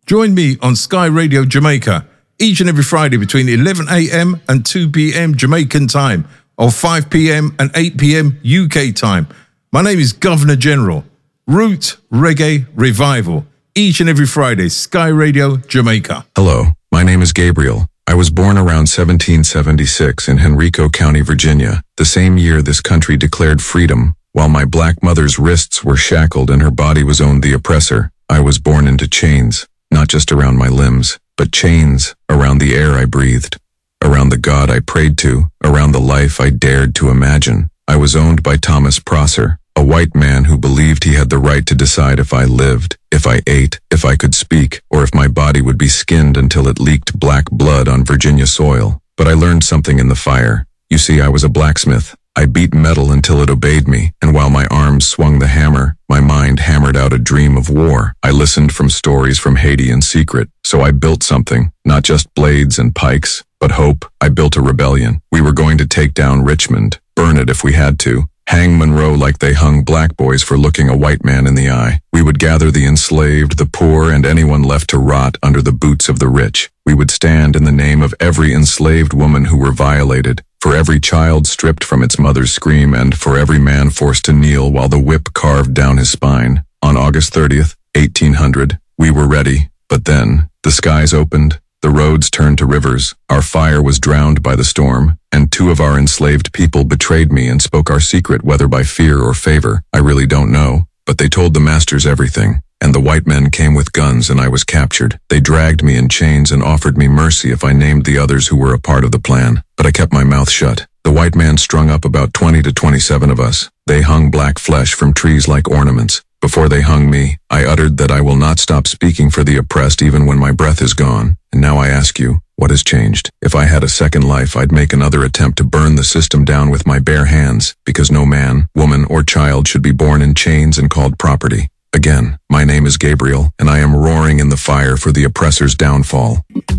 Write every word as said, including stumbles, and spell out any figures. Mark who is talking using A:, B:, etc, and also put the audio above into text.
A: Join me on Sky Radio Jamaica each and every Friday between eleven a.m. and two p.m. Jamaican time, or five p.m. and eight p.m. U K time. My name is Governor General. Root Reggae Revival, each and every Friday, Sky Radio Jamaica.
B: Hello, my name is Gabriel. I was born around seventeen seventy-six in Henrico County, Virginia, the same year this country declared freedom. While my black mother's wrists were shackled and her body was owned the oppressor, I was born into chains, not just around my limbs, but chains around the air I breathed, around the God I prayed to, around the life I dared to imagine. I was owned by Thomas Prosser, a white man who believed he had the right to decide if I lived, if I ate, if I could speak, or if my body would be skinned until it leaked black blood on Virginia soil. But I learned something in the fire. You see, I was a blacksmith. I beat metal until it obeyed me, and while my arms swung the hammer, my mind hammered out a dream of war. I listened from stories from Haiti in secret, so I built something, not just blades and pikes, but hope. I built a rebellion. We were going to take down Richmond, burn it if we had to, hang Monroe like they hung black boys for looking a white man in the eye. We would gather the enslaved, the poor, and anyone left to rot under the boots of the rich. We would stand in the name of every enslaved woman who were violated, for every child stripped from its mother's scream, and for every man forced to kneel while the whip carved down his spine. On August thirtieth, eighteen hundred, we were ready, but then the skies opened, the roads turned to rivers, our fire was drowned by the storm, and two of our enslaved people betrayed me and spoke our secret, whether by fear or favor. I really don't know, but they told the masters everything. And the white men came with guns and I was captured. They dragged me in chains and offered me mercy if I named the others who were a part of the plan. But I kept my mouth shut. The white man strung up about twenty to twenty-seven of us. They hung black flesh from trees like ornaments. Before they hung me, I uttered that I will not stop speaking for the oppressed even when my breath is gone. And now I ask you, what has changed? If I had a second life, I'd make another attempt to burn the system down with my bare hands, because no man, woman, or child should be born in chains and called property. Again, my name is Gabriel, and I am roaring in the fire for the oppressor's downfall.